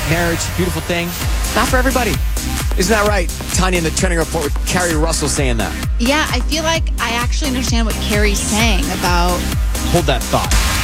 marriage, beautiful thing. Not for everybody. Isn't that right? Tanya in the Trending Report with Carrie Russell saying that. Yeah, I feel like I actually understand what Carrie's saying about... Hold that thought.